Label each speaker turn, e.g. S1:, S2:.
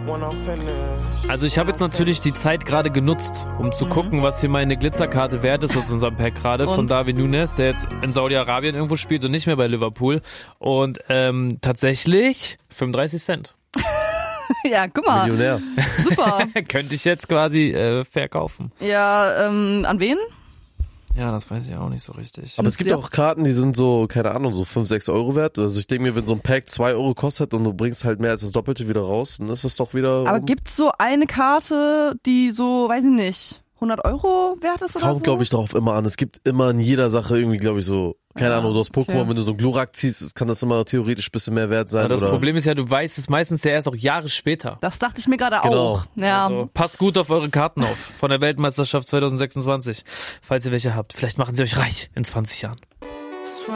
S1: Also ich habe jetzt natürlich die Zeit gerade genutzt, um zu gucken, was hier meine Glitzerkarte wert ist aus unserem Pack gerade von Darwin Núñez, der jetzt in Saudi-Arabien irgendwo spielt und nicht mehr bei Liverpool. Und tatsächlich 35 Cent.
S2: Ja, guck mal.
S3: Millionär.
S2: Super.
S1: Könnte ich jetzt quasi verkaufen.
S2: Ja, an wen?
S1: Ja, das weiß ich auch nicht so richtig.
S3: Aber es gibt auch Karten, die sind so, keine Ahnung, so 5, 6 Euro wert. Also ich denke mir, wenn so ein Pack 2 Euro kostet und du bringst halt mehr als das Doppelte wieder raus, dann ist das doch wieder...
S2: Aber gibt's so eine Karte, die so, weiß ich nicht, 100 Euro wert ist oder so?
S3: Kommt, glaube ich, darauf immer an. Es gibt immer in jeder Sache irgendwie, glaube ich, so, keine Ahnung, du hast Pokémon, wenn du so ein Glurak ziehst, kann das immer theoretisch ein bisschen mehr wert sein.
S1: Aber das
S3: oder?
S1: Problem ist ja, du weißt es meistens ja erst auch Jahre später.
S2: Das dachte ich mir gerade
S3: Genau.
S2: auch. Ja.
S1: Also passt gut auf eure Karten auf von der Weltmeisterschaft 2026, falls ihr welche habt. Vielleicht machen sie euch reich in 20 Jahren.